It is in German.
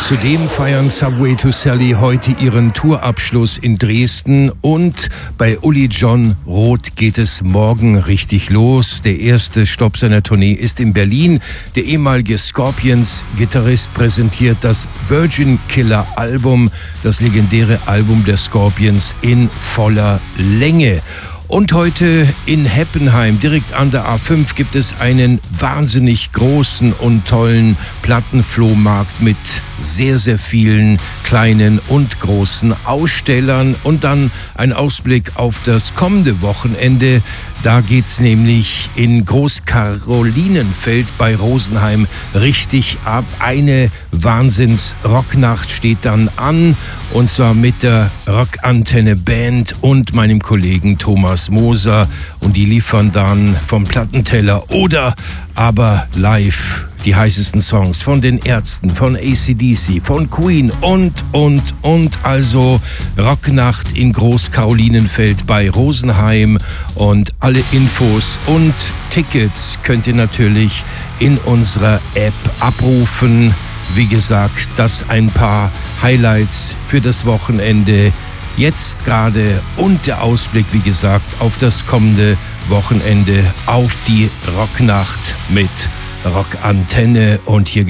Zudem feiern Subway to Sally heute ihren Tourabschluss in Dresden und bei Uli John Roth geht es morgen richtig los. Der erste Stopp seiner Tournee ist in Berlin. Der ehemalige Scorpions-Gitarrist präsentiert das Virgin Killer Album, das legendäre Album der Scorpions in voller Länge. Und heute in Heppenheim, direkt an der A5, gibt es einen wahnsinnig großen und tollen Plattenflohmarkt mit sehr, sehr vielen kleinen und großen Ausstellern. Und dann ein Ausblick auf das kommende Wochenende. Da geht's nämlich in Groß-Karolinenfeld bei Rosenheim richtig ab. Eine Wahnsinns-Rocknacht steht dann an. Und zwar mit der Rockantenne Band und meinem Kollegen Thomas Moser. Und die liefern dann vom Plattenteller oder aber live die heißesten Songs von den Ärzten, von AC/DC, von Queen und. Also Rocknacht in Groß-Karolinenfeld bei Rosenheim. Und alle Infos und Tickets könnt ihr natürlich in unserer App abrufen. Wie gesagt, das ein paar Highlights für das Wochenende jetzt gerade und der Ausblick, wie gesagt, auf das kommende Wochenende, auf die Rocknacht mit Rockantenne. Und hier